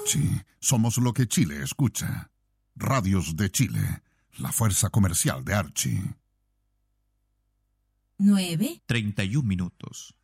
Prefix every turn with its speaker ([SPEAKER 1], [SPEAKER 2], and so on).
[SPEAKER 1] Archie, somos lo que Chile escucha. Radios de Chile, la fuerza comercial de Archie.
[SPEAKER 2] 9:31
[SPEAKER 3] minutos.